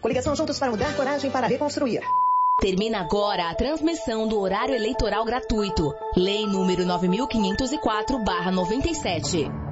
Coligação Juntos para Mudar, coragem para reconstruir. Termina agora a transmissão do horário eleitoral gratuito. Lei número 9.504/97.